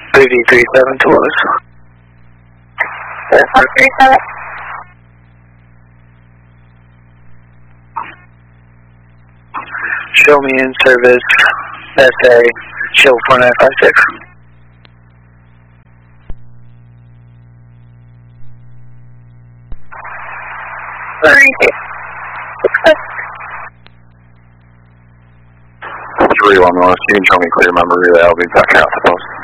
3D37 to us. 437. Show me in service, SA, show 4956. It's 3-1 North. You can show me clear member relay. I'll be back out to post.